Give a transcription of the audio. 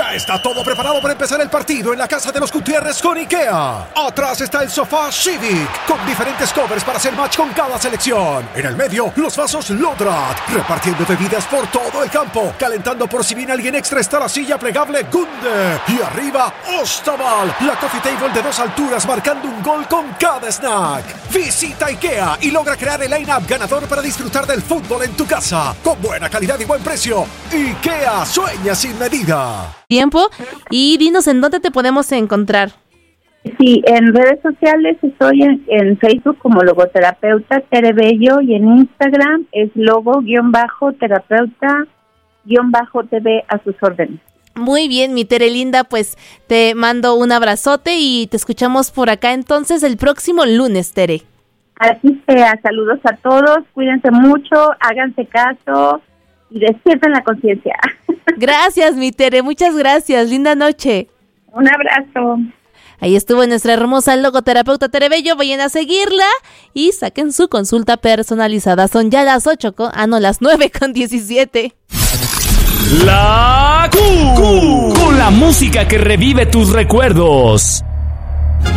Ya está todo preparado para empezar el partido en la casa de los Gutiérrez con IKEA. Atrás está el sofá Civic, con diferentes covers para hacer match con cada selección. En el medio, los vasos Lodrat, repartiendo bebidas por todo el campo. Calentando por si viene alguien extra está la silla plegable Gunde. Y arriba, Ostaval, la coffee table de 2 alturas marcando un gol con cada snack. Visita IKEA y logra crear el line-up ganador para disfrutar del fútbol en tu casa. Con buena calidad y buen precio. IKEA, sueña sin medida. Tiempo, y dinos en dónde te podemos encontrar. Sí, en redes sociales estoy en Facebook como logoterapeuta Tere Bello y en Instagram es logo-terapeuta-tv a sus órdenes. Muy bien, mi Tere linda, pues te mando un abrazote y te escuchamos por acá entonces el próximo lunes, Tere. Así sea, saludos a todos, cuídense mucho, háganse caso y despierten la conciencia. Gracias, mi Tere, muchas gracias, linda noche. Un abrazo. Ahí estuvo nuestra hermosa logoterapeuta Tere Bello, vayan a seguirla y saquen su consulta personalizada. Son ya las 9:17. La Q, con la música que revive tus recuerdos.